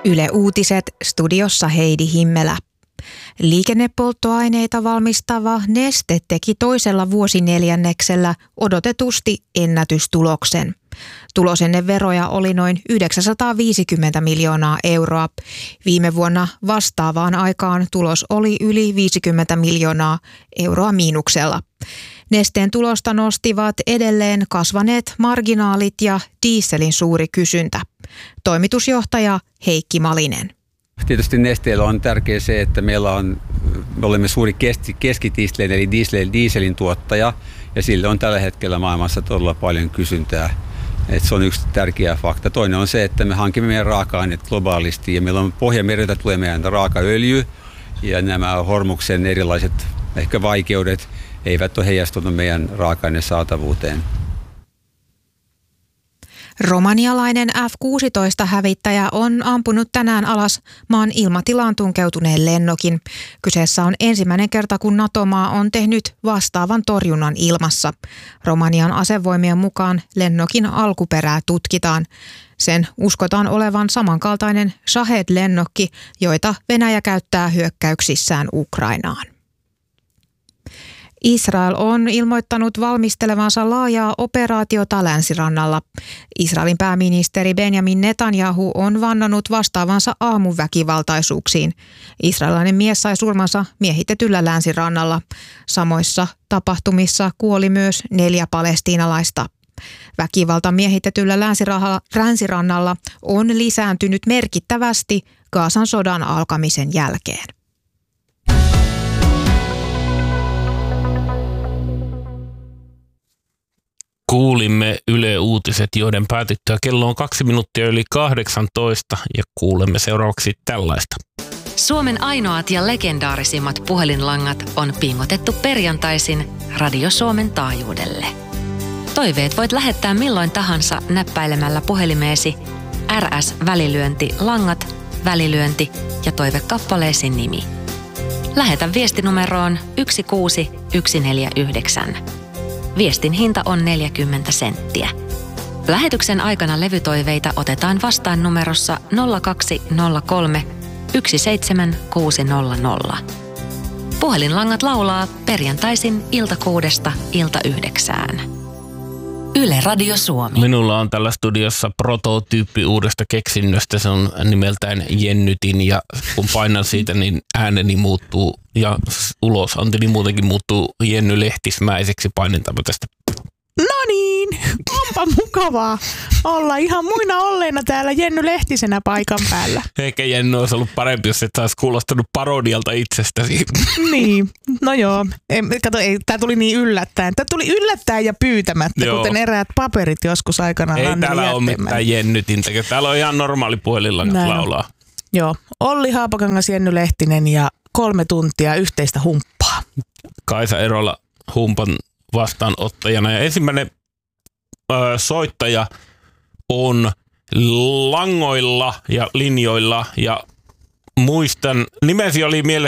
Yle Uutiset, studiossa Heidi Himmelä. Liikennepolttoaineita valmistava Neste teki toisella vuosineljänneksellä odotetusti ennätystuloksen. Tulos ennen veroja oli noin 950 miljoonaa euroa. Viime vuonna vastaavaan aikaan tulos oli yli 50 miljoonaa euroa miinuksella. Nesteen tulosta nostivat edelleen kasvaneet marginaalit ja dieselin suuri kysyntä. Toimitusjohtaja Heikki Malinen. Tietysti Nesteellä on tärkeää se, että me olemme suuri keskidieselin eli dieselin tuottaja ja sille on tällä hetkellä maailmassa todella paljon kysyntää. Et se on yksi tärkeä fakta. Toinen on se, että me hankimme meidän raaka-aineet globaalisti ja meillä on Pohjanmereltä tulee meidän raakaöljy ja nämä Hormuksen erilaiset ehkä vaikeudet eivät ole heijastunut meidän raaka-aineen saatavuuteen. Romanialainen F-16-hävittäjä on ampunut tänään alas maan ilmatilaan tunkeutuneen lennokin. Kyseessä on ensimmäinen kerta, kun NATO-maa on tehnyt vastaavan torjunnan ilmassa. Romanian asevoimien mukaan lennokin alkuperää tutkitaan. Sen uskotaan olevan samankaltainen Shahed-lennokki, joita Venäjä käyttää hyökkäyksissään Ukrainaan. Israel on ilmoittanut valmistelevansa laajaa operaatiota Länsirannalla. Israelin pääministeri Benjamin Netanyahu on vannonut vastaavansa aamuväkivaltaisuuksiin. Israelilainen mies sai surmansa miehitetyllä Länsirannalla. Samoissa tapahtumissa kuoli myös 4 palestiinalaista. Väkivalta miehitetyllä Länsirannalla on lisääntynyt merkittävästi Gazan sodan alkamisen jälkeen. Kuulimme Yle Uutiset, joiden päätyttyä kello on 2 minuuttia yli 18 ja kuulemme seuraavaksi tällaista. Suomen ainoat ja legendaarisimmat puhelinlangat on pingotettu perjantaisin Radio Suomen taajuudelle. Toiveet voit lähettää milloin tahansa näppäilemällä puhelimeesi RS-välilyönti langat, välilyönti ja toivekappaleesi nimi. Lähetä viestinumeroon 16149. Viestin hinta on 40 senttiä. Lähetyksen aikana levytoiveita otetaan vastaan numerossa 0203 17600. Puhelinlangat laulaa perjantaisin ilta 6:00 ilta 9:00. Yle Radio Suomi. Minulla on tällä studiossa prototyyppi uudesta keksinnöstä. Se on nimeltään Jennytin ja kun painan siitä, niin ääneni muuttuu ja ulosanteni muutenkin muuttuu Jenny Lehtismäiseksi painentamme tästä. No niin, onpa mukavaa olla ihan muina olleena täällä Jenny Lehtisenä paikan päällä. Eikä Jenny olisi ollut parempi, jos et olisi kuulostanut parodialta itsestäsi. Niin, no joo. Kato, tämä tuli niin yllättäen. Tämä tuli yllättäen ja pyytämättä, joo, kuten eräät paperit joskus aikanaan. Ei täällä ole mitään Jennytintä. Täällä on ihan normaali puhelinlangat laulaa. Joo, Olli Haapakangas, Jenny Lehtinen ja 3 tuntia yhteistä humppaa. Kaisa Erola humpan vastaanottajana. Ja ensimmäinen soittaja on langoilla ja linjoilla ja muistan, nimesi oli